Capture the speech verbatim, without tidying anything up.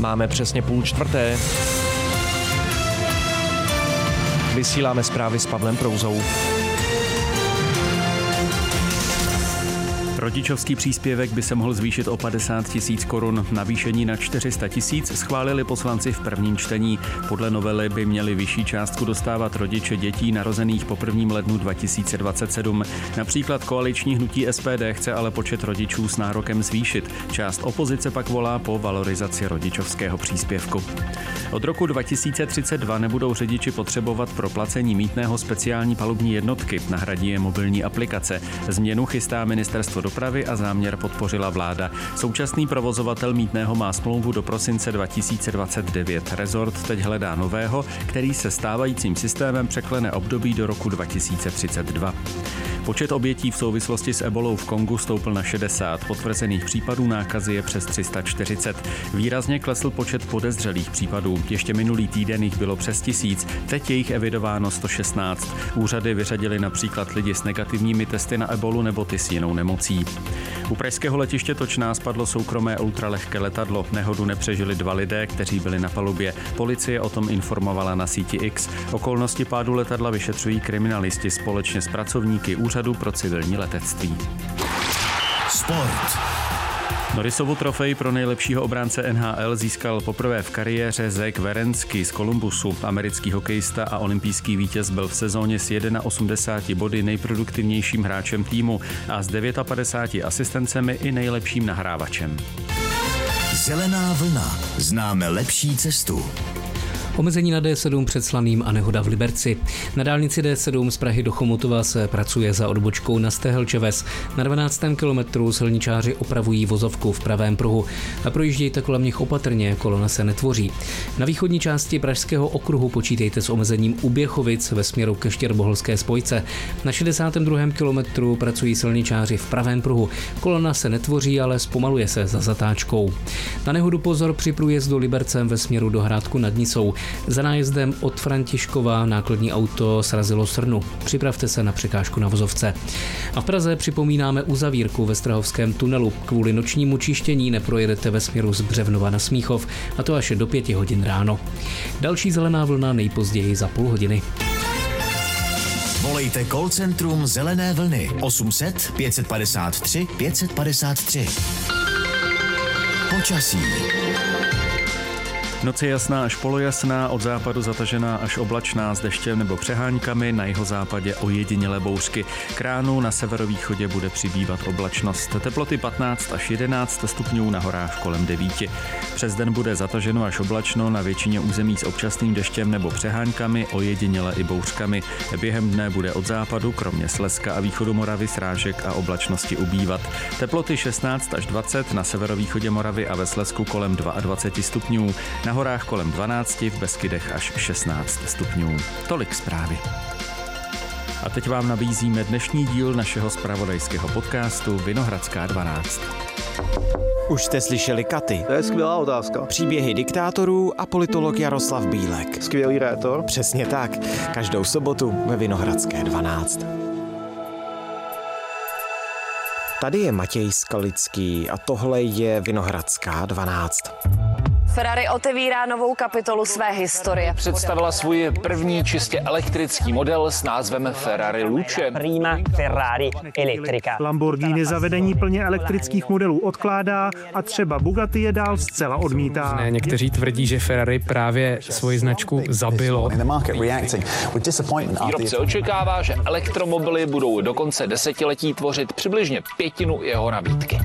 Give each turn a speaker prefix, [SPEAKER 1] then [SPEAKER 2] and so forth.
[SPEAKER 1] Máme přesně půl čtvrté. Vysíláme zprávy s Pavlem Prouzou.
[SPEAKER 2] Rodičovský příspěvek by se mohl zvýšit o padesát tisíc korun. Navýšení na čtyři sta tisíc schválili poslanci v prvním čtení. Podle novely by měli vyšší částku dostávat rodiče dětí narozených po prvním lednu dva tisíce dvacet sedm. Například koaliční hnutí S P D chce ale počet rodičů s nárokem zvýšit. Část opozice pak volá po valorizaci rodičovského příspěvku. Od roku dva tisíce třicet dva nebudou řidiči potřebovat pro placení mýtného speciální palubní jednotky. Nahradí je mobilní aplikace. Změnu chystá ministerstvo dopravy a záměr podpořila vláda. Současný provozovatel mýtného má smlouvu do prosince dva tisíce dvacet devět. Rezort teď hledá nového, který se stávajícím systémem překlene období do roku dva tisíce třicet dva. Počet obětí v souvislosti s ebolou v Kongu stoupl na šedesát. Potvrzených případů nákazy je přes tři sta čtyřicet. Výrazně klesl počet podezřelých případů. Ještě minulý týden jich bylo přes tisíc. Teď je jich evidováno sto šestnáct. Úřady vyřadily například lidi s negativními testy na ebolu nebo ty s jinou nemocí. U pražského letiště Točná spadlo soukromé ultralehké letadlo. Nehodu nepřežili dva lidé, kteří byli na palubě. Policie o tom informovala na síti X. Okolnosti pádu letadla vyšetřují kriminalisti společně s pracovníky Úřadu pro civilní letectví.
[SPEAKER 3] Sport.
[SPEAKER 2] Norrisovu trofej pro nejlepšího obránce N H L získal poprvé v kariéře Zach Werenski z Columbusu. Americký hokejista a olympijský vítěz byl v sezóně s osmdesáti jedna body nejproduktivnějším hráčem týmu a s padesáti devíti asistencemi i nejlepším nahrávačem.
[SPEAKER 3] Zelená vlna. Známe lepší cestu.
[SPEAKER 4] Omezení na D sedm před Slaným a nehoda v Liberci. Na dálnici D sedm z Prahy do Chomutova se pracuje za odbočkou na Stehelčeves. Na dvanáctém kilometru silničáři opravují vozovku v pravém pruhu. A projíždějte kolem nich opatrně, kolona se netvoří. Na východní části Pražského okruhu počítejte s omezením u Běchovic ve směru ke Štěrboholské spojce. Na šedesátém druhém kilometru pracují silničáři v pravém pruhu. Kolona se netvoří, ale zpomaluje se za zatáčkou. Na nehodu pozor při průjezdu Libercem ve směru do Hrádku nad Nisou. Za nájezdem od Františkova nákladní auto srazilo srnu. Připravte se na překážku na vozovce. A v Praze připomínáme uzavírku ve Strahovském tunelu. Kvůli nočnímu čištění neprojedete ve směru z Břevnova na Smíchov, a to až do pěti hodin ráno. Další zelená vlna nejpozději za půl hodiny.
[SPEAKER 3] Volejte call centrum Zelené vlny osm set pět padesát tři pět padesát tři. Počasí.
[SPEAKER 2] Noc je jasná až polojasná, od západu zatažená až oblačná s deštěm nebo přeháňkami, na jihozápadě ojedinělé bouřky. K ránu na severovýchodě bude přibývat oblačnost. Teploty patnáct až jedenáct stupňů, na horách kolem devíti. Přes den bude zataženo až oblačno, na většině území s občasným deštěm nebo přeháňkami, ojediněle i bouřkami. Během dne bude od západu, kromě Slezska a východu Moravy, srážek a oblačnosti ubývat. Teploty šestnáct až dvacet, na severovýchodě Moravy a ve Slezsku kolem dvacet dva stupňů. Na horách kolem dvanácti, v Beskydech až šestnáct stupňů. Tolik zprávy. A teď vám nabízíme dnešní díl našeho zpravodajského podcastu Vinohradská dvanáct.
[SPEAKER 5] Už jste slyšeli Katy?
[SPEAKER 6] To je skvělá otázka.
[SPEAKER 5] Příběhy diktátorů a politolog Jaroslav Bílek.
[SPEAKER 6] Skvělý rétor.
[SPEAKER 5] Přesně tak. Každou sobotu ve Vinohradské dvanáct. Tady je Matěj Skalický a tohle je Vinohradská dvanáct.
[SPEAKER 7] Ferrari otevírá novou kapitolu své historie.
[SPEAKER 8] Představila svůj první čistě elektrický model s názvem Ferrari Luce.
[SPEAKER 9] Prima Ferrari elektrika.
[SPEAKER 10] Lamborghini zavedení plně elektrických modelů odkládá a třeba Bugatti je dál zcela odmítá.
[SPEAKER 11] Ne, někteří tvrdí, že Ferrari právě svoji značku zabilo.
[SPEAKER 8] Výrobce očekává, že elektromobily budou do konce desetiletí tvořit přibližně pětinu jeho nabídky.